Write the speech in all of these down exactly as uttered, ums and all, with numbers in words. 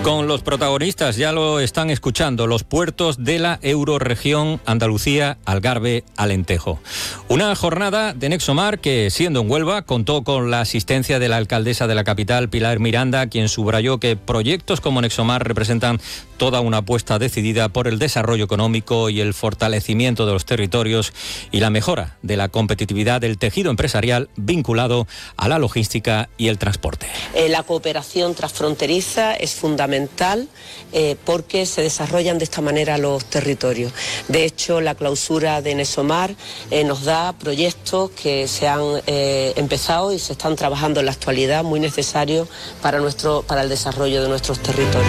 Con los protagonistas, ya lo están escuchando, los puertos de la eurorregión Andalucía, Algarve, Alentejo. Una jornada de Nexomar que, siendo en Huelva, contó con la asistencia de la alcaldesa de la capital, Pilar Miranda, quien subrayó que proyectos como Nexomar representan toda una apuesta decidida por el desarrollo económico y el fortalecimiento de los territorios y la mejora de la competitividad del tejido empresarial vinculado a la logística y el transporte. Eh, la cooperación transfronteriza es fundamental. Eh, porque se desarrollan de esta manera los territorios. De hecho, la clausura de Nexomar eh, nos da proyectos que se han eh, empezado y se están trabajando en la actualidad, muy necesarios para, nuestro, para el desarrollo de nuestros territorios.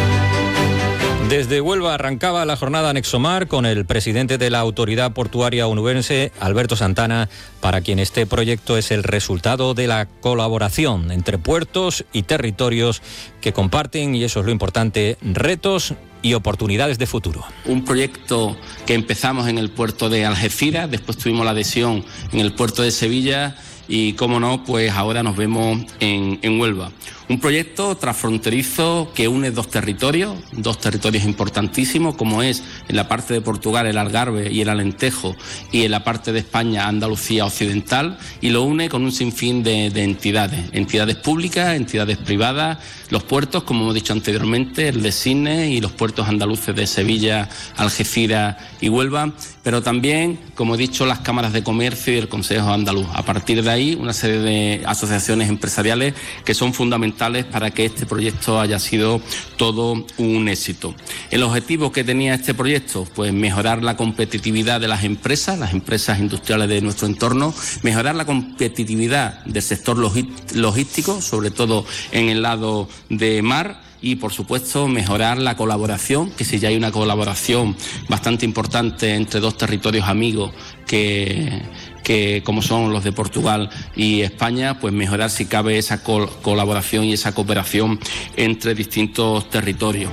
Desde Huelva arrancaba la jornada Nexomar con el presidente de la Autoridad Portuaria Onubense, Alberto Santana, para quien este proyecto es el resultado de la colaboración entre puertos y territorios que comparten, y eso es lo importante, retos y oportunidades de futuro. Un proyecto que empezamos en el puerto de Algeciras, después tuvimos la adhesión en el puerto de Sevilla y, cómo no, pues ahora nos vemos en, en Huelva. Un proyecto transfronterizo que une dos territorios, dos territorios importantísimos, como es en la parte de Portugal el Algarve y el Alentejo, y en la parte de España Andalucía Occidental, y lo une con un sinfín de, de entidades, entidades públicas, entidades privadas, los puertos, como hemos dicho anteriormente, el de Sines y los puertos andaluces de Sevilla, Algeciras y Huelva, pero también, como he dicho, las cámaras de comercio y el Consejo Andaluz. A partir de ahí, una serie de asociaciones empresariales que son fundamentales para que este proyecto haya sido todo un éxito. El objetivo que tenía este proyecto, pues mejorar la competitividad de las empresas, las empresas industriales de nuestro entorno, mejorar la competitividad del sector logístico, sobre todo en el lado de mar, y, por supuesto, mejorar la colaboración, que si ya hay una colaboración bastante importante entre dos territorios amigos que, que como son los de Portugal y España, pues mejorar si cabe esa col- colaboración y esa cooperación entre distintos territorios.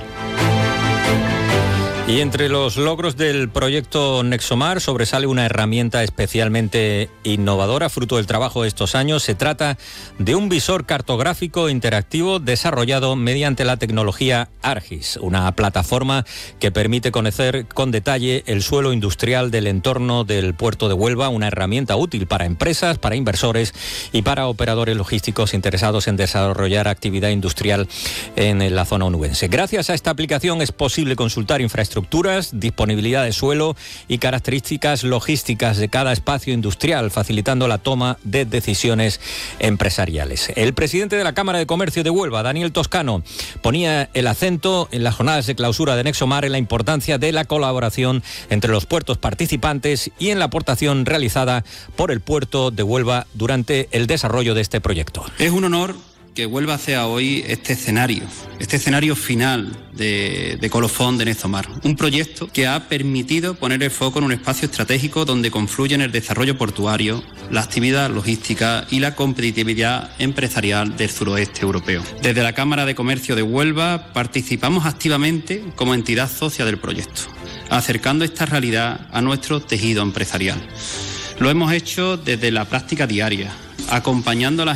Y entre los logros del proyecto Nexomar sobresale una herramienta especialmente innovadora, fruto del trabajo de estos años. Se trata de un visor cartográfico interactivo desarrollado mediante la tecnología ARGIS, una plataforma que permite conocer con detalle el suelo industrial del entorno del puerto de Huelva, una herramienta útil para empresas, para inversores y para operadores logísticos interesados en desarrollar actividad industrial en la zona onubense. Gracias a esta aplicación es posible consultar infraestructuras, disponibilidad de suelo y características logísticas de cada espacio industrial, facilitando la toma de decisiones empresariales. El presidente de la Cámara de Comercio de Huelva, Daniel Toscano, ponía el acento en las jornadas de clausura de Nexomar en la importancia de la colaboración entre los puertos participantes y en la aportación realizada por el puerto de Huelva durante el desarrollo de este proyecto. Es un honor que Huelva sea hoy este escenario, este escenario final de, de colofón de Nexomar, un proyecto que ha permitido poner el foco en un espacio estratégico donde confluyen el desarrollo portuario, la actividad logística y la competitividad empresarial del suroeste europeo. Desde la Cámara de Comercio de Huelva participamos activamente como entidad socia del proyecto, acercando esta realidad a nuestro tejido empresarial. Lo hemos hecho desde la práctica diaria, acompañando a las